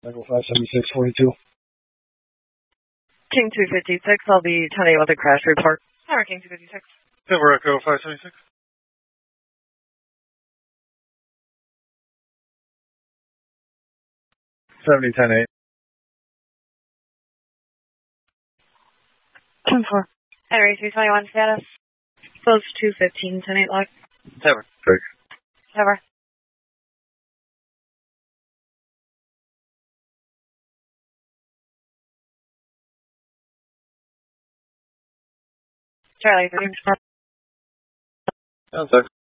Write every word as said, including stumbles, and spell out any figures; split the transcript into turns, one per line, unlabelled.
Echo five seventy-six forty-two.
King two fifty-six, I'll be ten eight with a crash report.
Tower King two fifty-six.
Silver Echo five seventy-six. seventy ten eight.
ten four.
Henry three twenty-one status.
Close two fifteen, ten eight log.
Silver. Six.
Tower. Charlie three.
Sounds six.